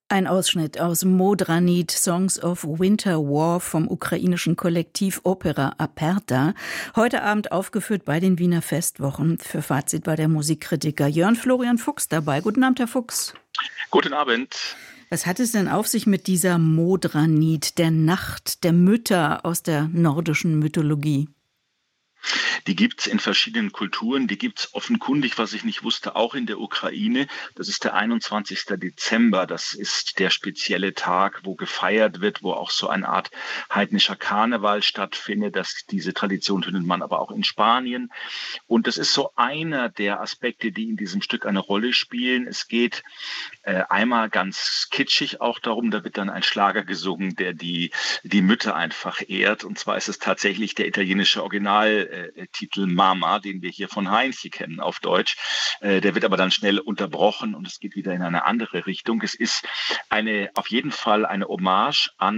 Ein Ausschnitt aus Modranit, Songs of Winter War vom ukrainischen Kollektiv Opera Aperta. Heute Abend aufgeführt bei den Wiener Festwochen. Für Fazit war der Musikkritiker Jörn Florian Fuchs dabei. Guten Abend, Herr Fuchs. Guten Abend. Was hat es denn auf sich mit dieser Modranit, der Nacht der Mütter aus der nordischen Mythologie? Die gibt's in verschiedenen Kulturen, die gibt's offenkundig, was ich nicht wusste, auch in der Ukraine. Das ist der 21. Dezember, das ist der spezielle Tag, wo gefeiert wird, wo auch so eine Art heidnischer Karneval stattfindet. Diese Tradition findet man aber auch in Spanien. Und das ist so einer der Aspekte, die in diesem Stück eine Rolle spielen. Es geht einmal ganz kitschig auch darum, da wird dann ein Schlager gesungen, der die Mütter einfach ehrt. Und zwar ist es tatsächlich der italienische Originaltitel Mama, den wir hier von Heinche kennen auf Deutsch. Der wird aber dann schnell unterbrochen und es geht wieder in eine andere Richtung. Es ist auf jeden Fall eine Hommage an